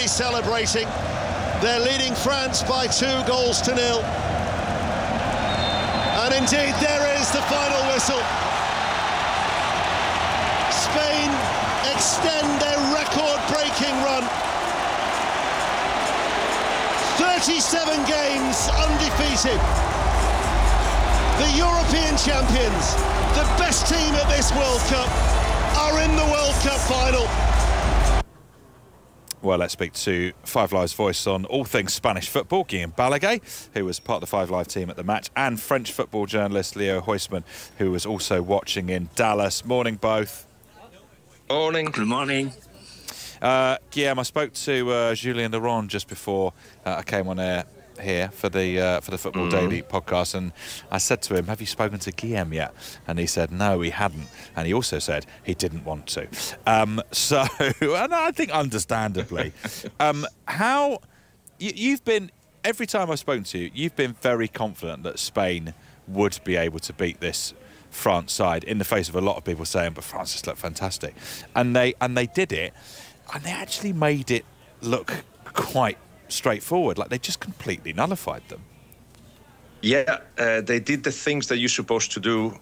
already celebrating. They're leading France by 2-0. And indeed, there is the final whistle. Spain extend their record-breaking run. 37 games undefeated. The European champions, the best team at this World Cup, are in the World Cup final. Well, let's speak to Five Live's voice on all things Spanish football, Guillaume Balaguer, who was part of the Five Live team at the match, and French football journalist Leo Huisman, who was also watching in Dallas. Morning, both. Morning. Good morning. Guillaume, I spoke to Julien Laurent just before I came on air here for the Football Daily podcast, and I said to him, have you spoken to Guillaume yet? And he said no, he hadn't, and he also said he didn't want to. So, and I think understandably, how you've been, every time I've spoken to you, you've been very confident that Spain would be able to beat this France side, in the face of a lot of people saying, but France just looked fantastic, and they did it, and they actually made it look quite straightforward. Like, they just completely nullified them. Yeah, they did the things that you're supposed to do